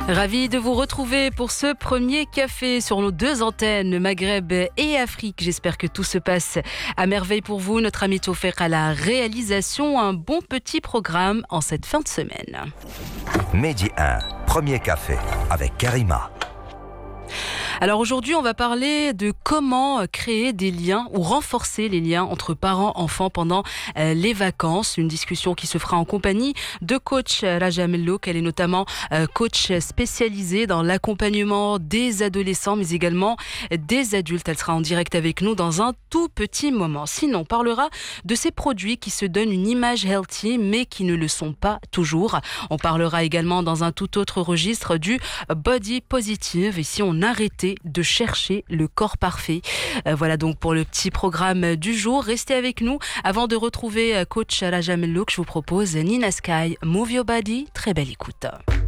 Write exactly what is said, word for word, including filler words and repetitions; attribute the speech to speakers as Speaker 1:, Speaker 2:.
Speaker 1: Ravi de vous retrouver pour ce premier café sur nos deux antennes, Maghreb et Afrique. J'espère que tout se passe à merveille pour vous. Notre ami Tofek à la réalisation. Un bon petit programme en cette fin de semaine.
Speaker 2: Midi un, premier café avec Karima.
Speaker 1: Alors aujourd'hui, on va parler de comment créer des liens ou renforcer les liens entre parents-enfants pendant euh, les vacances. Une discussion qui se fera en compagnie de coach Raja Mellouk. Elle est notamment euh, coach spécialisée dans l'accompagnement des adolescents, mais également des adultes. Elle sera en direct avec nous dans un tout petit moment. Sinon, on parlera de ces produits qui se donnent une image healthy, mais qui ne le sont pas toujours. On parlera également dans un tout autre registre du body positive. Ici, on arrêtait de chercher le corps parfait. Euh, voilà donc pour le petit programme du jour. Restez avec nous. Avant de retrouver coach Raja Mellouk, je vous propose Nina Sky, Move Your Body. Très belle écoute.